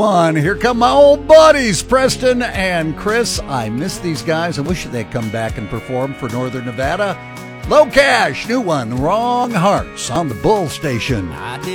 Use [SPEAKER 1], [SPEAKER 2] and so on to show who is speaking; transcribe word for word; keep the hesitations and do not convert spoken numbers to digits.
[SPEAKER 1] On, here come my old buddies, Preston and Chris. I miss these guys. I wish they'd come back and perform for Northern Nevada. Low Cash, new one, Wrong Hearts on the Bull Station.